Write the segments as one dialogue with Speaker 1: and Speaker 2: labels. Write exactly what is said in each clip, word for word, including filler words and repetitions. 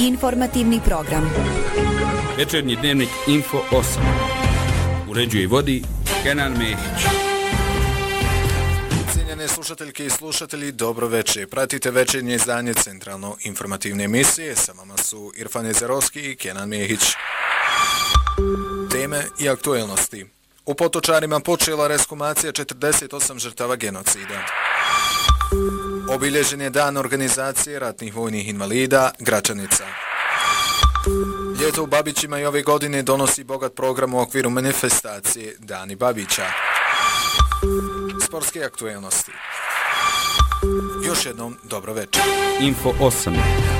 Speaker 1: Informativni program.
Speaker 2: Večernji dnevnik Info osam. Uređuje i vodi Kenan Mehić.
Speaker 3: Cijenjene slušateljke i slušatelji, dobro večer. Pratite večernje izdanje centralno informativne emisije. Sa vama su Irfan Jezerovski i Kenan Mehić. Teme i aktuelnosti. U Potočarima počela reskumacija četrdeset osam žrtava genocida. Obilježen je dan organizacije ratnih vojnih invalida Gračanica. Ljeto u Babićima i ove godine donosi bogat program u okviru manifestacije Dani Babića. Sportske aktuelnosti. Još jednom dobro večer.
Speaker 2: Info osam.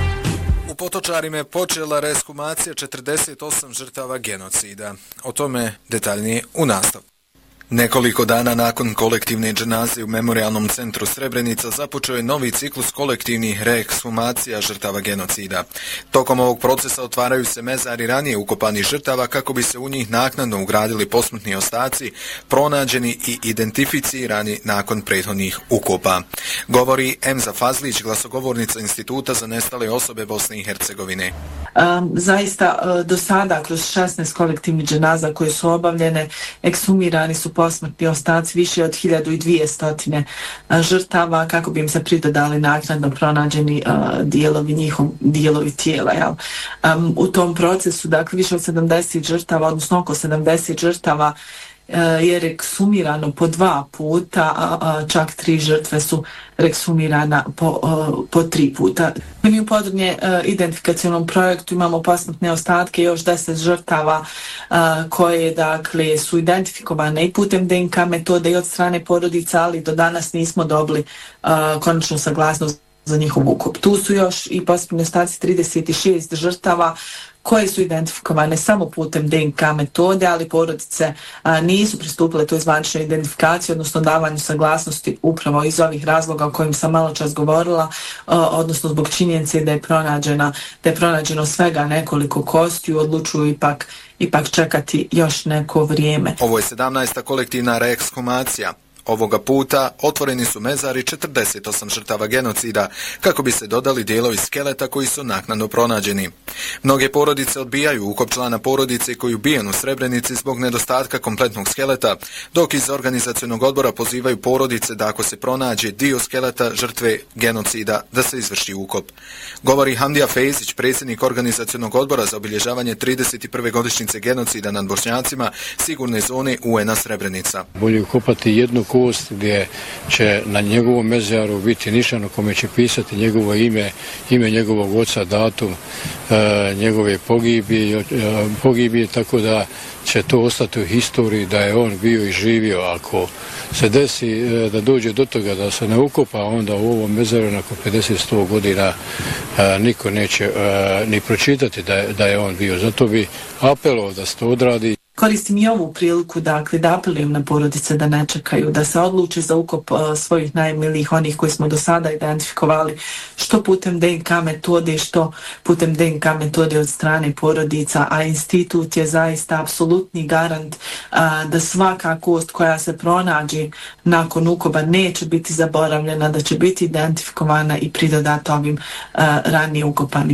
Speaker 3: U Potočarima je počela reskumacija četrdeset osam žrtava genocida. O tome detaljnije u nastavku. Nekoliko dana nakon kolektivne dženaze u Memorijalnom centru Srebrenica započeo je novi ciklus kolektivnih reekshumacija žrtava genocida. Tokom ovog procesa otvaraju se mezari ranije ukopanih žrtava kako bi se u njih naknadno ugradili posmrtni ostaci, pronađeni i identificirani nakon prethodnih ukopa. Govori Emza Fazlić, glasogovornica Instituta za nestale osobe Bosne i Hercegovine.
Speaker 4: Um, zaista uh, do sada kroz šesnaest kolektivnih dženaza koje su obavljene, ekshumirani su posmrtni ostaci više od hiljadu dvjesto žrtava kako bi im se pridodali naknadno pronađeni uh, dijelovi njihov, dijelovi tijela. Jel? Um, u tom procesu, dakle, više od sedamdeset žrtava, odnosno oko sedamdeset žrtava uh, je rekshumirano po dva puta, a, a čak tri žrtve su rekshumirana po, uh, po tri puta. Mi u podrobnje uh, identifikacionom projektu imamo posmrtne ostatke još deset žrtava uh, koje dakle su identifikovane i putem D N K metode i od strane porodica, ali do danas nismo dobili uh, konačnu saglasnost za njihov ukop. Tu su još i posmrtni ostaci trideset šest žrtava koje su identifikovane samo putem D N K metode, ali porodice a, nisu pristupile toj zvaničnoj identifikaciji, odnosno davanju saglasnosti upravo iz ovih razloga o kojim sam malo čas govorila, a, odnosno zbog činjenice da je pronađena, da je pronađeno svega nekoliko kostiju, odlučuju ipak, ipak čekati još neko vrijeme.
Speaker 3: Ovo je sedamnaesta kolektivna reekshumacija. Ovoga puta otvoreni su mezari četrdeset osam žrtava genocida kako bi se dodali dijelovi skeleta koji su naknadno pronađeni. Mnoge porodice odbijaju ukop člana porodice koji je ubijen u Srebrenici zbog nedostatka kompletnog skeleta, dok iz organizacionog odbora pozivaju porodice da ako se pronađe dio skeleta žrtve genocida da se izvrši ukop. Govori Hamdija Fejzić, predsjednik organizacionog odbora za obilježavanje trideset prve godišnjice genocida nad Bošnjacima sigurne zone U N-a Srebrenica.
Speaker 5: Bolje ukopati jednu kost gdje će na njegovom mezaru biti nišan u kome će pisati njegovo ime, ime njegovog oca, datum e, njegove pogibije, e, pogibije, tako da će to ostati u historiji da je on bio i živio. Ako se desi e, da dođe do toga da se ne ukopa, onda u ovom mezaru nakon pedeset sto godina e, niko neće e, ni pročitati da je, da je on bio. Zato bi apelovao da se to odradi.
Speaker 4: Koristim i ovu priliku, dakle, da apelujem na porodice da ne čekaju, da se odluče za ukop uh, svojih najmilijih, onih koji smo do sada identifikovali, što putem D N K metode, što putem D N K metode od strane porodica, a institut je zaista apsolutni garant uh, da svaka kost koja se pronađe nakon ukopa neće biti zaboravljena, da će biti identifikovana i pridodata ovim uh, ranije ukopanim